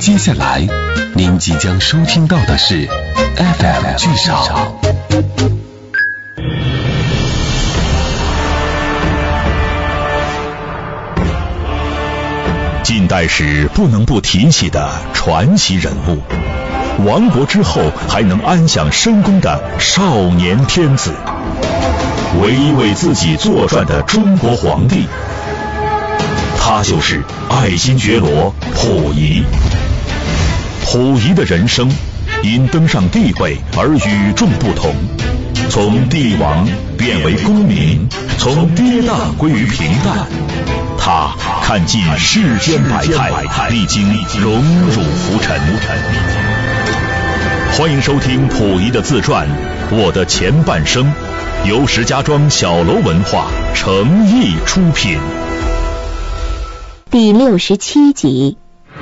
接下来您即将收听到的是 FM 剧场。 近代史不能不提起的传奇人物，亡国之后还能安享深宫的少年天子，唯一为自己作传的中国皇帝，他就是爱新觉罗溥仪。溥仪的人生因登上帝位而与众不同，从帝王变为公民，从跌宕归于平淡。他看尽世间百态，历经荣辱浮沉。欢迎收听溥仪的自传《我的前半生》，由石家庄小楼文化诚意出品。 第67集。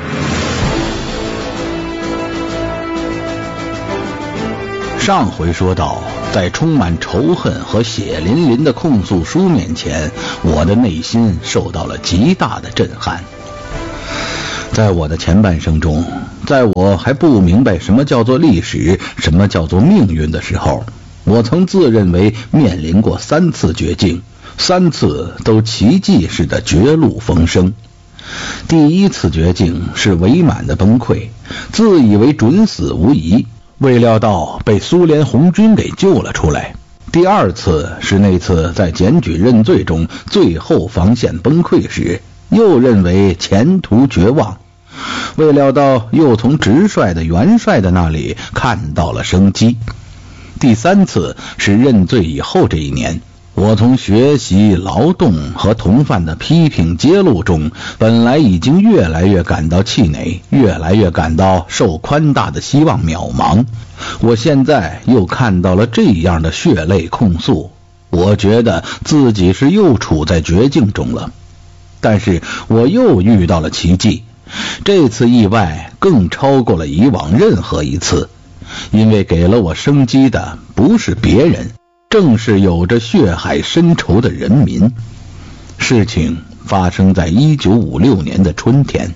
上回说到，在充满仇恨和血淋淋的控诉书面前，我的内心受到了极大的震撼。在我的前半生中，在我还不明白什么叫做历史，什么叫做命运的时候，我曾自认为面临过3次绝境，3次都奇迹似的绝路逢生。第一次绝境是伪满的崩溃，自以为准死无疑，未料到被苏联红军给救了出来。第二次是那次在检举认罪中最后防线崩溃时，又认为前途绝望，未料到又从直率的元帅的那里看到了生机。第三次是认罪以后这一年，我从学习、劳动和同犯的批评揭露中，本来已经越来越感到气馁，越来越感到受宽大的希望渺茫。我现在又看到了这样的血泪控诉，我觉得自己是又处在绝境中了。但是我又遇到了奇迹，这次意外更超过了以往任何一次，因为给了我生机的不是别人，正是有着血海深仇的人民。事情发生在1956年的春天。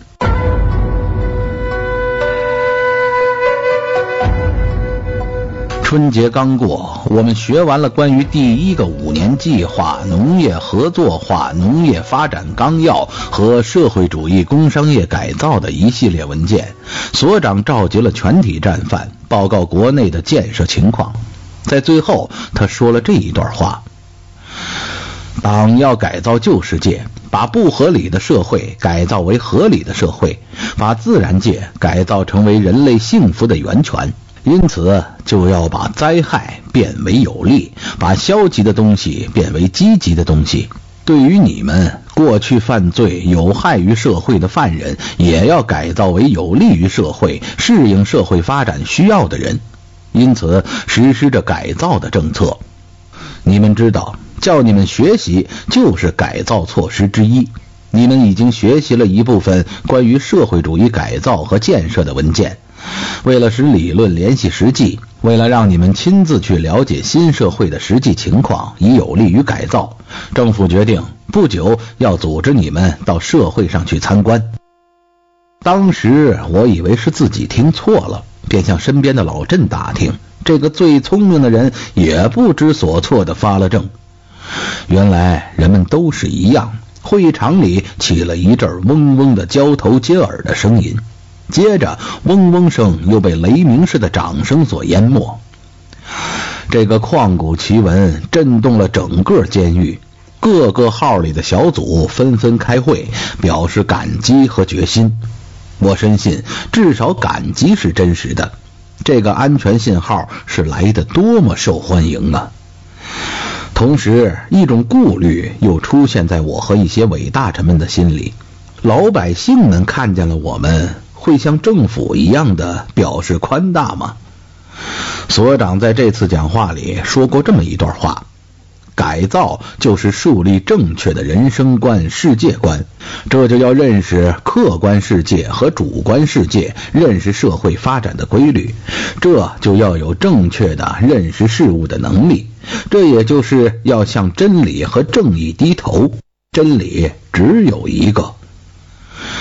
春节刚过，我们学完了关于第1个5年计划、农业合作化、农业发展纲要和社会主义工商业改造的一系列文件。所长召集了全体战犯，报告国内的建设情况。在最后，他说了这一段话：党要改造旧世界，把不合理的社会改造为合理的社会，把自然界改造成为人类幸福的源泉。因此就要把灾害变为有利，把消极的东西变为积极的东西。对于你们过去犯罪有害于社会的犯人，也要改造为有利于社会、适应社会发展需要的人。因此实施着改造的政策。你们知道，叫你们学习就是改造措施之一。你们已经学习了一部分关于社会主义改造和建设的文件。为了使理论联系实际，为了让你们亲自去了解新社会的实际情况，以有利于改造，政府决定不久要组织你们到社会上去参观。当时我以为是自己听错了，便向身边的老郑打听，这个最聪明的人也不知所措地发了怔。原来人们都是一样。会议场里起了一阵嗡嗡的交头接耳的声音，接着嗡嗡声又被雷鸣似的掌声所淹没。这个旷古奇闻震动了整个监狱，各个号里的小组纷纷开会，表示感激和决心。我深信至少感激是真实的，这个安全信号是来得多么受欢迎啊！同时一种顾虑又出现在我和一些伪大臣们的心里，老百姓们看见了我们，会像政府一样的表示宽大吗？所长在这次讲话里说过这么一段话：改造就是树立正确的人生观、世界观，这就要认识客观世界和主观世界，认识社会发展的规律，这就要有正确的认识事物的能力，这也就是要向真理和正义低头，真理只有一个。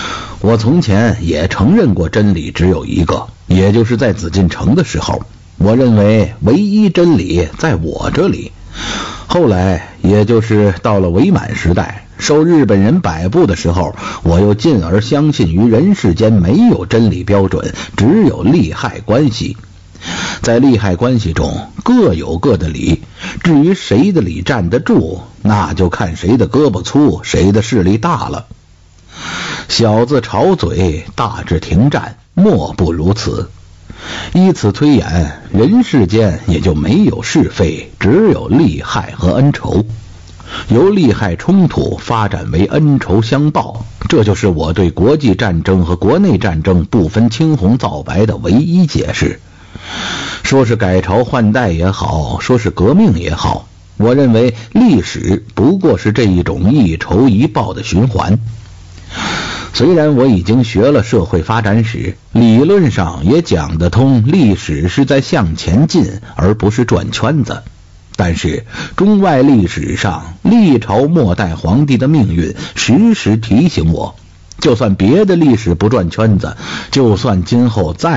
我从前也承认过真理只有一个，也就是在紫禁城的时候，我认为唯一真理在我这里。后来也就是到了伪满时代，受日本人摆布的时候，我又进而相信于人世间没有真理标准，只有利害关系。在利害关系中各有各的理，至于谁的理站得住，那就看谁的胳膊粗，谁的势力大了。小字吵嘴，大致停战，莫不如此。依此推演，人世间也就没有是非，只有利害和恩仇。由利害冲突发展为恩仇相报，这就是我对国际战争和国内战争不分青红皂白的唯一解释。说是改朝换代也好，说是革命也好，我认为历史不过是这一种一仇一报的循环。虽然我已经学了社会发展史，理论上也讲得通历史是在向前进，而不是转圈子，但是中外历史上历朝末代皇帝的命运时时提醒我，就算别的历史不转圈子，就算今后再